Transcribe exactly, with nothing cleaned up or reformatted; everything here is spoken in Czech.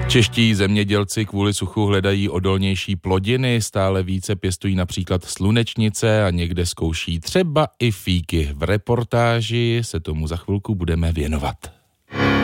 Čeští zemědělci kvůli suchu hledají odolnější plodiny, stále více pěstují například slunečnice a někde zkouší třeba i fíky. V reportáži se tomu za chvilku budeme věnovat.